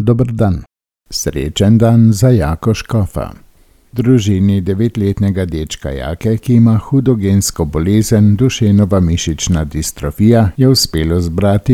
Dober dan. Srečen dan za Jako Škofa. Družini 9-letnega dečka Jake, ki ima hudo gensko bolezen dušenova mišična distrofija, je uspelo zbrati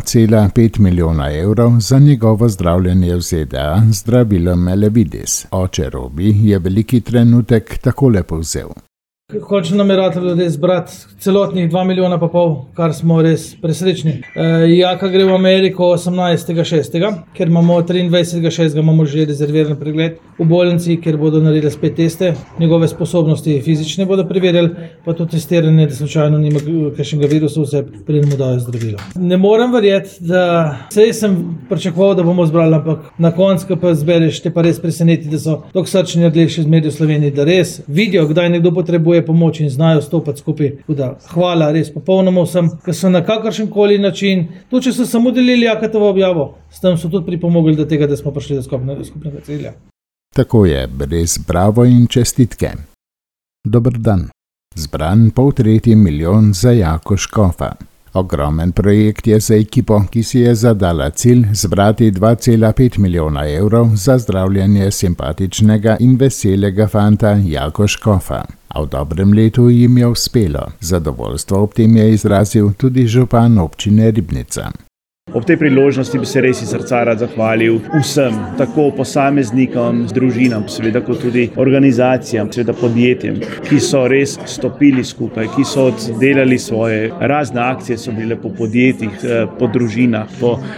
2,5 milijona evrov za njegovo zdravljenje v ZDA z zdravilom Elevidys. Oče Robi je veliki trenutek takole povzel. Končno nameravamo res zbrati celotnih 2,5 milijona, kar smo res presrečni. Jaka gre v Ameriko 18.6., ker imamo 23.6. imamo že rezerviran pregled v bolnici, kjer bodo naredili spet teste. Njegove sposobnosti fizične bodo preverili, pa tudi testiranje, da slučajno nima kakšnega virusa, vse preden mu dajo zdravilo. Ne morem verjeti, da sem pričakoval, da bomo zbrali, ampak na koncu, ko pa zbereš, te pa res preseneti, da so tako srčni odlešči z medijev v Sloveniji, da res vidijo, kdaj nekdo potrebuje pomoč in znajo stopati skupaj. Hvala res popolnoma vsem, ki so na kakršenkoli način, tudi če so samo delili Jakatovo objavo, s tem so tudi pripomogli do tega, da smo prišli do skupnega cilja. Tako je, res bravo in čestitke. Dober dan. Zbran 1,3 milijon za Jako Škofa. Ogromen projekt je za ekipo, ki si je zadala cilj zbrati 2,5 milijona evrov za zdravljenje simpatičnega in veselega fanta Jako Škofa. A v dobrem letu jim je uspelo. Zadovoljstvo ob tem je izrazil tudi župan občine Ribnica. Ob tej priložnosti bi se res iz srca rad zahvalil vsem, tako posameznikom, družinam, seveda kot tudi organizacijam, seveda podjetjem, ki so res stopili skupaj, ki so oddelali svoje razne akcije, so bile po podjetjih, po družinah,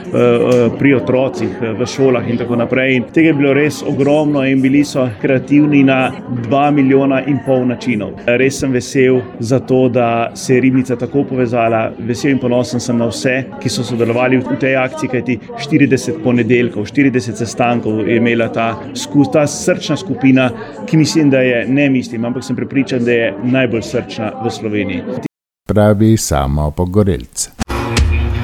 pri otrocih, v šolah in tako naprej. In tega je bilo res ogromno in bili so kreativni na 2,5 milijona načinov. Res sem vesel za to, da se je Ribnica tako povezala. Vesel in ponosen sem na vse, ki so sodelovali v tej akciji, kajti 40 ponedeljkov, 40 sestankov je imela ta srčna skupina, ki mislim, da je, ne mislim, ampak sem prepričan, da je najbolj srčna v Sloveniji. Pravi Samo Pogorelc.